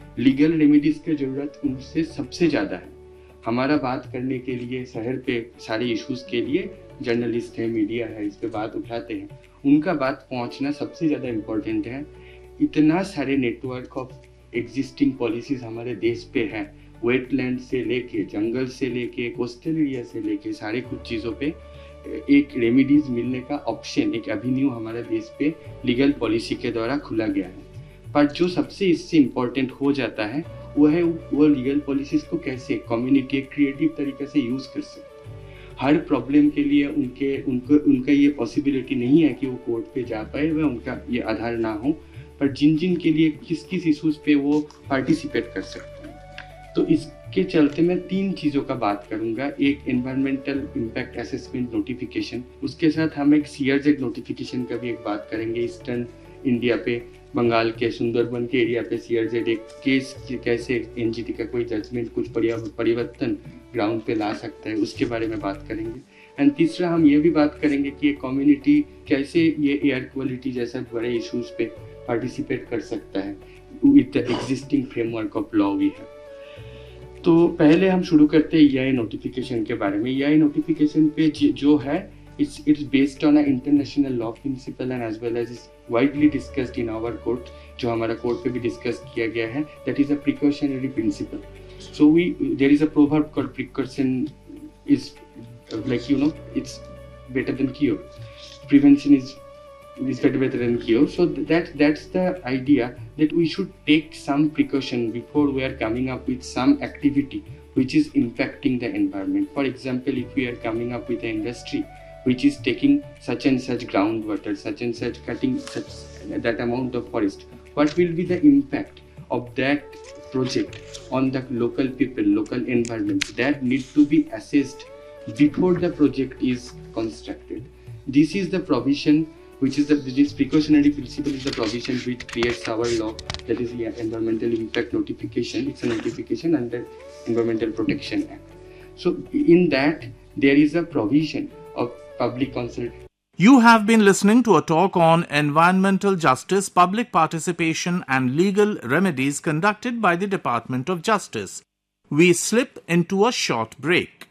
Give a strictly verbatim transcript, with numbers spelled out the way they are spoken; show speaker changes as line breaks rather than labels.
Legal remedies की जरूरत उनसे सबसे ज़्यादा है। हमारा बात करने के लिए शहर पे सारे इश्यूज के लिए जर्नलिस्ट है, मीडिया है, इस पे बात उठाते हैं, उनका बात पहुंचना सबसे ज़्यादा इम्पोर्टेंट है। इतना सारे नेटवर्क ऑफ एग्जिस्टिंग पॉलिसीज हमारे देश पे हैं, वेटलैंड से लेके, जंगल से लेके, कोस्टल एरिया से लेके, सारे कुछ चीज़ों पे एक रेमेडीज मिलने का ऑप्शन, एक एवेन्यू हमारे देश पे लीगल पॉलिसी के द्वारा खुला गया है। पर जो सबसे इससे इम्पोर्टेंट हो जाता है वो है वो लीगल पॉलिसीज को कैसे कम्युनिटी क्रिएटिव तरीके से यूज़ कर सकते हैं। हर प्रॉब्लम के लिए उनके उनको उनका ये पॉसिबिलिटी नहीं है कि वो कोर्ट पे जा पाए, वह उनका ये आधार ना हो, पर जिन जिन के लिए किस किस इशूज़ पे वो पार्टिसिपेट कर सकते हैं। तो इसके चलते मैं तीन चीज़ों का बात करूँगा। एक एनवायरमेंटल इम्पैक्ट असेसमेंट नोटिफिकेशन, उसके साथ हम एक सीआरजेड नोटिफिकेशन का भी एक बात करेंगे। ईस्टर्न इंडिया पे, बंगाल के सुंदरबन के एरिया पे सीआरजेड एक केस कैसे एनजीटी का कोई जजमेंट कुछ परिवर्तन ग्राउंड पे ला सकता है, उसके बारे में बात करेंगे। एंड तीसरा हम ये भी बात करेंगे कि ये कम्युनिटी कैसे ये एयर क्वालिटी जैसा बड़े इश्यूज पे पार्टिसिपेट कर सकता है with the existing framework of law we है। तो पहले हम शुरू करते हैं ईआई नोटिफिकेशन के बारे में। ईआई नोटिफिकेशन पे जो है it's it's based on an international law principle and as well as is widely discussed in our court, जो हमारा कोर्ट पे भी डिस्कस किया गया है। that is a precautionary principle. so we there is a proverb called precaution is uh, like you know it's better than cure, prevention is is better better than cure. So that that's the idea that we should take some precaution before we are coming up with some activity which is impacting the environment. For example, if we are coming up with an industry which is taking such and such groundwater, such and such cutting such that amount of forest, what will be the impact of that project on the local people, local environment? That need to be assessed before the project is constructed. This is the provision which is the this precautionary principle is the provision which creates our law, that is the environmental impact notification. It's a notification under Environmental Protection Act. So in that there is a provision of public consult.
You have been listening to a talk on environmental justice, public participation and legal remedies conducted by the Department of Justice. We slip into a short break.